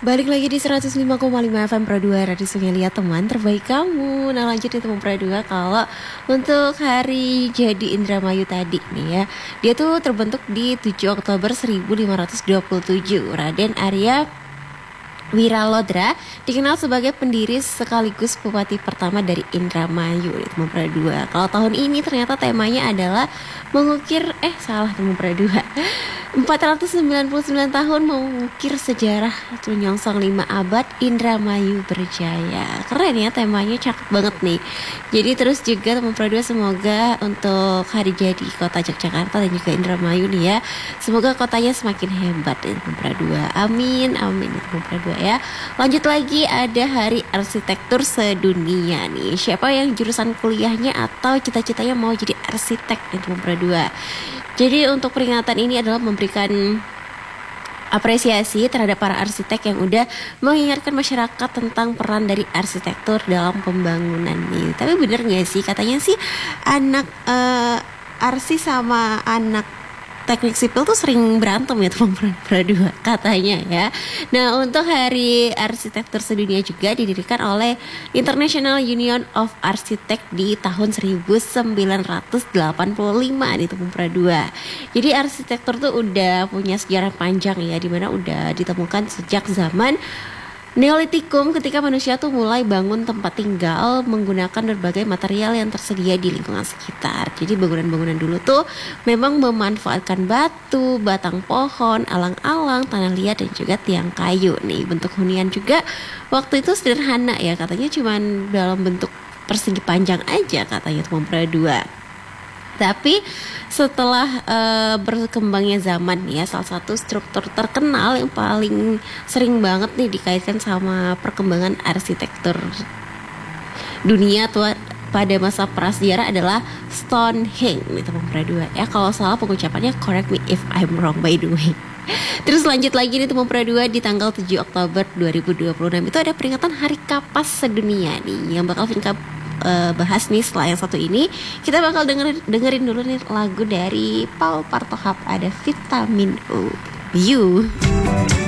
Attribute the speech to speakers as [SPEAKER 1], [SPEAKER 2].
[SPEAKER 1] Balik lagi di 105,5 FM Pro 2 Radio Sungai Liat, teman terbaik kamu. Nah lanjut nih teman Pro 2, kalau untuk hari jadi Indramayu tadi nih ya, dia tuh terbentuk di 7 Oktober 1527. Raden Arya Wiralodra dikenal sebagai pendiri sekaligus bupati pertama dari Indramayu nih teman Pro 2. Kalau tahun ini ternyata temanya adalah mengukir teman Pro 2. 499 tahun mengukir sejarah menyongsong 5 abad Indramayu berjaya. Keren ya, temanya cakep banget nih. Jadi terus juga teman Pro 2, semoga untuk hari jadi kota Yogyakarta dan juga Indramayu nih ya, semoga kotanya semakin hebat ya teman Pro 2. Amin amin ya teman Pro 2 ya. Lanjut lagi, ada hari arsitektur sedunia nih. Siapa yang jurusan kuliahnya atau cita-citanya mau jadi arsitek ya teman Pro 2. Jadi untuk peringatan ini adalah memberikan apresiasi terhadap para arsitek yang udah mengingatkan masyarakat tentang peran dari arsitektur dalam pembangunan nih. Tapi bener gak sih, katanya sih anak arsi sama anak teknik sipil tuh sering berantem ya teman Pro 2 katanya ya. Nah untuk hari arsitektur sedunia juga didirikan oleh International Union of Architects di tahun 1985 nih teman Pro 2. Jadi arsitektur tuh udah punya sejarah panjang ya, dimana udah ditemukan sejak zaman Neolitikum ketika manusia tuh mulai bangun tempat tinggal menggunakan berbagai material yang tersedia di lingkungan sekitar. Jadi bangunan-bangunan dulu tuh memang memanfaatkan batu, batang pohon, alang-alang, tanah liat dan juga tiang kayu nih. Bentuk hunian juga waktu itu sederhana ya, katanya cuman dalam bentuk persegi panjang aja katanya teman Pro 2. Tapi setelah berkembangnya zaman ya, salah satu struktur terkenal yang paling sering banget nih dikaitkan sama perkembangan arsitektur dunia tua pada masa prasejarah adalah Stonehenge nih teman Pro 2 ya. Kalau salah pengucapannya correct me if I'm wrong by the way. Terus lanjut lagi nih teman Pro 2, di tanggal 7 Oktober 2026 itu ada peringatan Hari Kapas Sedunia nih, yang bakal bahas nih setelah yang satu ini. Kita bakal dengerin dulu nih lagu dari Paul Partohap, ada Vitamin U. You.